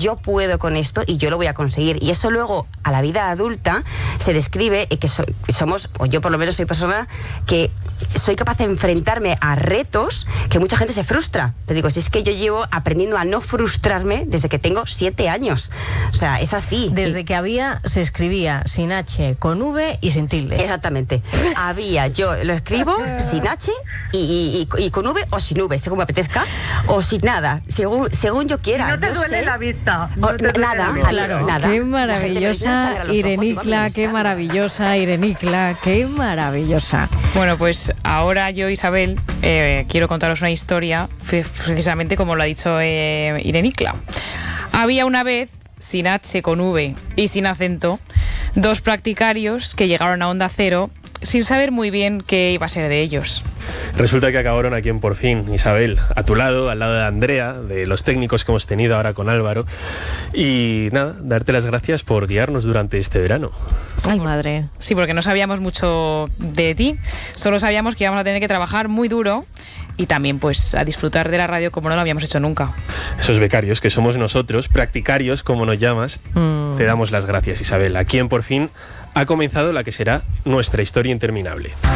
yo puedo con esto y yo lo voy a conseguir. Y eso luego a la vida adulta se describe que somos, o yo por lo menos soy persona que soy capaz de enfrentarme a retos que mucha gente se frustra. Te digo, si es que yo llevo aprendiendo a no frustrarme desde que tengo 7 años. O sea, es así. Desde que se escribía sin H, con V y sin tilde. Exactamente. Yo lo escribo sin H y con V o sin V, según me apetezca, o sin nada, según yo quiera. No te duele la vista. Nada. Qué maravillosa Irenicla, qué maravillosa Irenicla, qué maravillosa. Bueno, pues ahora yo, Isabel, quiero contaros una historia, precisamente como lo ha dicho Irenicla. Había una vez, sin H, con V y sin acento, 2 practicarios que llegaron a Onda Cero sin saber muy bien qué iba a ser de ellos. Resulta que acabaron aquí en Por Fin, Isabel, a tu lado, al lado de Andrea, de los técnicos que hemos tenido ahora con Álvaro. Y nada, darte las gracias por guiarnos durante este verano. Ay, madre. Sí, porque no sabíamos mucho de ti, solo sabíamos que íbamos a tener que trabajar muy duro y también pues a disfrutar de la radio como no lo habíamos hecho nunca. Esos becarios que somos nosotros, practicarios como nos llamas, te damos las gracias, Isabel. Aquí en Por Fin ha comenzado la que será nuestra historia interminable.